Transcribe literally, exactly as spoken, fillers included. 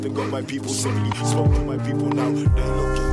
They got my people simply smoke with my people now. They looking